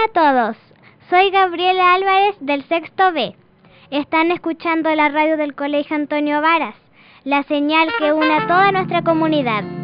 a todos, soy Gabriela Álvarez del sexto B. Están escuchando la radio del Colegio Antonio Varas, la señal que une a toda nuestra comunidad.